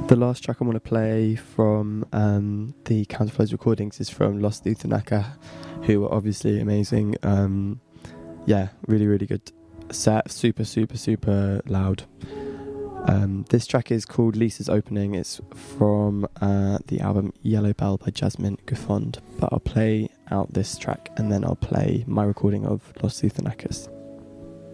The last track I want to play from the Counterflows recordings is from Los Thuthanaka, who are obviously amazing. Really, really good set. Super, super, super loud. This track is called Lisa's Opening. It's from the album Yellow Bell by Jasmine Guffond. But I'll play out this track and then I'll play my recording of Los Thuthanakas.